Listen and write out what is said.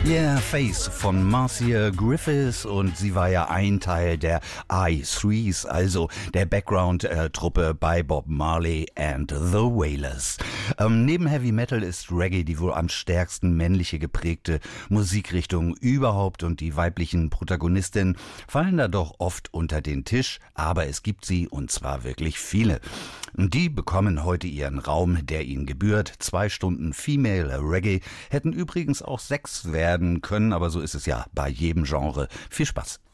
Yeah, Face von Marcia Griffiths, und sie war ja ein Teil der I-Threes, also der Background-Truppe bei Bob Marley and the Wailers. Neben Heavy Metal ist Reggae die wohl am stärksten männliche geprägte Musikrichtung überhaupt, und die weiblichen Protagonistinnen fallen da doch oft unter den Tisch, aber es gibt sie, und zwar wirklich viele. Und die bekommen heute ihren Raum, der ihnen gebührt. 2 Stunden Female Reggae hätten übrigens auch 6 werden können, aber so ist es ja bei jedem Genre. Viel Spaß.